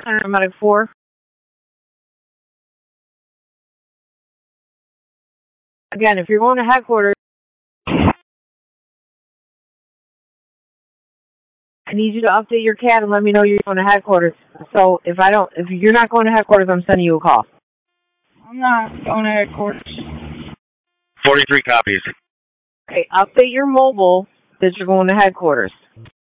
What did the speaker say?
paramedic 4. Again, if you're going to headquarters, I need you to update your CAD and let me know you're going to headquarters. So if you're not going to headquarters, I'm sending you a call. I'm not going to headquarters. 43 copies. Okay, update your mobile that you're going to headquarters.